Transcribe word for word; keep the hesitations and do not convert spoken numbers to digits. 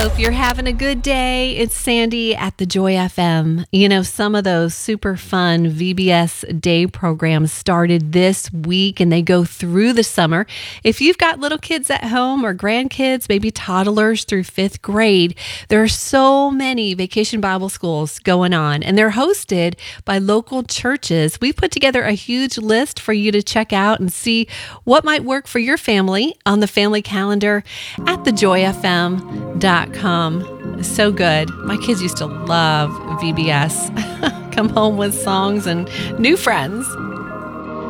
Hope you're having a good day. It's Sandy at the Joy F M. You know, some of those super fun V B S day programs started this week and they go through the summer. If you've got little kids at home or grandkids, maybe toddlers through fifth grade, there are so many vacation Bible schools going on and they're hosted by local churches. We've put together a huge list for you to check out and see what might work for your family on the family calendar at the joy f m dot com. So good. My kids used to love V B S. Come home with songs and new friends.